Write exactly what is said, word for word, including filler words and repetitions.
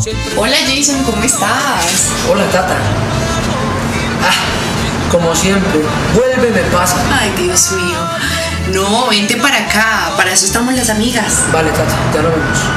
Hola Jason, ¿cómo estás? Hola Tata. Ah, como siempre, vuelve, me pasa. Ay, Dios mío. No, vente para acá, para eso estamos las amigas. Vale Tata, ya lo vemos.